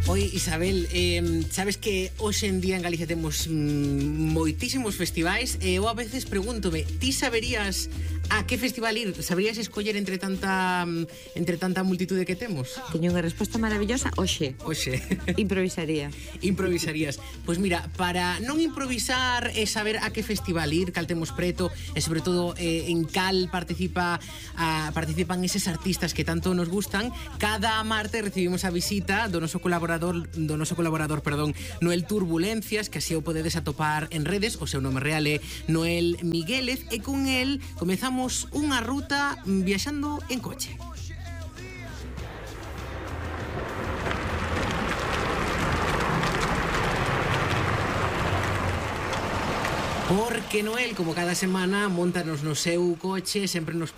Oi, Isabel, sabes que hoxe en día en Galicia temos moitísimos festivais e eu a veces pregúntome, ti saberías a que festival ir? Saberías escoller entre tanta multitude que temos? Teño unha resposta maravillosa, hoxe. Hoxe. Improvisaría. Improvisarías. Pois mira, para non improvisar e saber a que festival ir, cal temos preto e sobre todo en cal participan eses artistas que tanto nos gustan, cada martes recibimos a visita do noso colaborador, Noel Turbulencias, que así o podedes atopar en redes. O seu nome real é Noel Miguélez e con el comezamos unha ruta viaxando en coche. Porque Noel, como cada semana, montanos no seu coche, sempre nos